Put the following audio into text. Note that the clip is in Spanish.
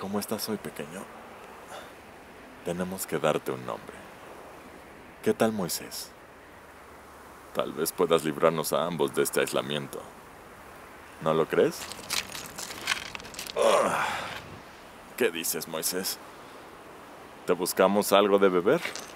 ¿Cómo estás hoy, pequeño? Tenemos que darte un nombre. ¿Qué tal, Moisés? Tal vez puedas librarnos a ambos de este aislamiento. ¿No lo crees? ¿Qué dices, Moisés? ¿Te buscamos algo de beber?